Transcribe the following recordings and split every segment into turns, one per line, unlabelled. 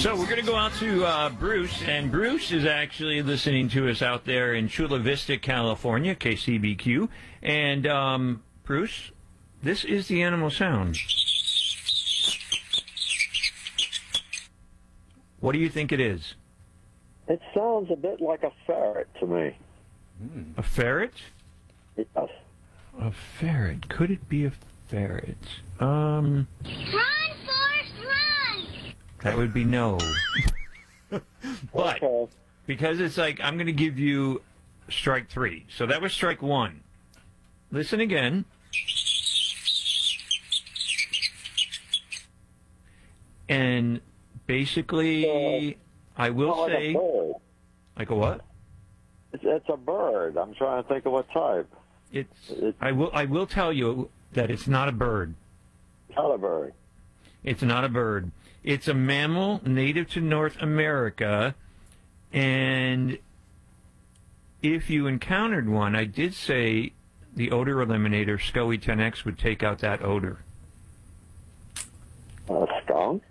So we're going to go out to Bruce, and Bruce is actually listening to us out there in Chula Vista, California, KCBQ. And Bruce, this is the animal sound. What do you think it is?
It sounds a bit like a ferret to me.
A ferret?
Yes.
A ferret. Could it be a ferret?
Run, Forrest, run!
That would be no. But
Okay.
because it's like, I'm going to give you strike 3. So that was strike 1. Listen again. And basically, I will
Not
say,
like a bird.
like a what?
It's a bird. I'm trying to think of what type.
I will tell you that it's not a bird.
Not a bird.
It's not a bird. It's a mammal native to North America, and if you encountered one, I did say the odor eliminator, SCOE 10X, would take out that odor.
A skunk?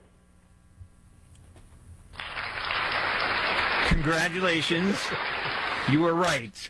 Congratulations. You were right.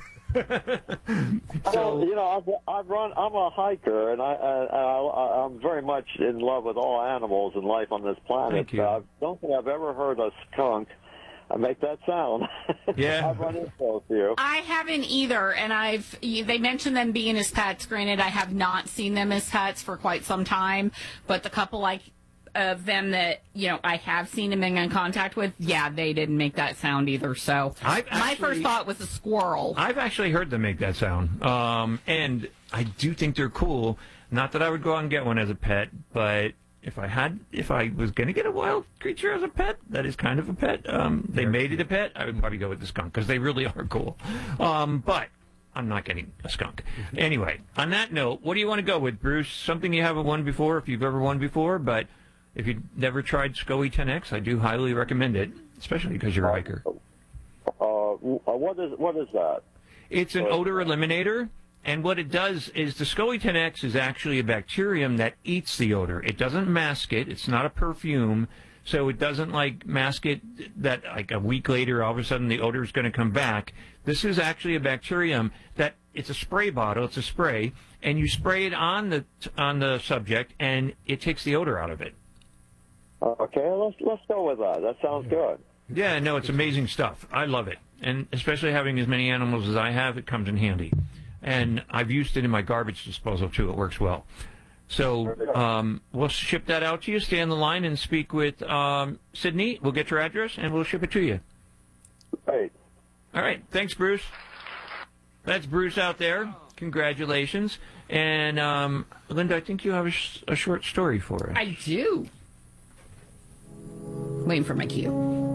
Well, you know, I'm a hiker, and I'm very much in love with all animals and life on this planet.
Thank you.
I don't think I've ever heard a skunk make that sound.
Yeah.
I've run into a few.
I haven't either, and they mentioned them being as pets. Granted, I have not seen them as pets for quite some time, but the couple of them that I have seen them in contact with, they didn't make that sound either. So my first thought was a squirrel.
I've actually heard them make that sound, and I do think they're cool. Not that I would go out and get one as a pet, but if I was going to get a wild creature as a pet, that is kind of a pet. They made it a pet. I would probably go with the skunk because they really are cool. But I'm not getting a skunk. Anyway, on that note, what do you want to go with, Bruce? Something you haven't won before, if you've ever won before, but if you've never tried SCOE 10X, I do highly recommend it, especially because you're a hiker.
What is that?
It's an odor eliminator, and what it does is the SCOE 10X is actually a bacterium that eats the odor. It doesn't mask it. It's not a perfume, so it doesn't mask it that a week later all of a sudden the odor is going to come back. This is actually a bacterium that it's a spray bottle. It's a spray, and you spray it on the subject, and it takes the odor out of it.
Okay, let's go with that. That sounds good.
Yeah, no, it's amazing stuff. I love it. And especially having as many animals as I have, it comes in handy. And I've used it in my garbage disposal, too. It works well. So we'll ship that out to you. Stay on the line and speak with Sydney. We'll get your address, and we'll ship it to you.
Great.
All right. Thanks, Bruce. That's Bruce out there. Congratulations. And, Linda, I think you have a short story for us.
I do. Waiting for my cue.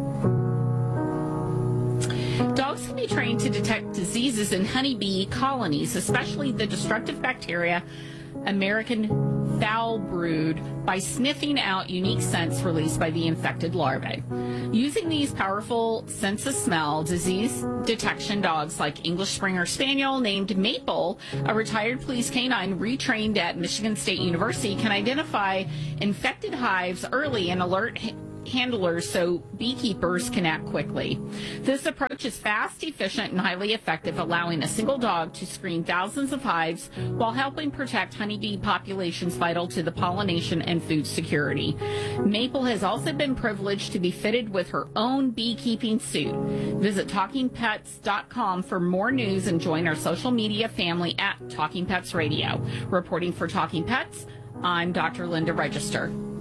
Dogs can be trained to detect diseases in honeybee colonies, especially the destructive bacteria American foul brood, by sniffing out unique scents released by the infected larvae. Using these powerful sense of smell, disease detection dogs like English Springer Spaniel named Maple, a retired police canine retrained at Michigan State University, can identify infected hives early and alert handlers so beekeepers can act quickly. This approach is fast, efficient, and highly effective, allowing a single dog to screen thousands of hives while helping protect honeybee populations vital to the pollination and food security. Maple has also been privileged to be fitted with her own beekeeping suit. Visit TalkingPets.com for more news and join our social media family at Talking Pets Radio. Reporting for Talking Pets, I'm Dr. Linda Register.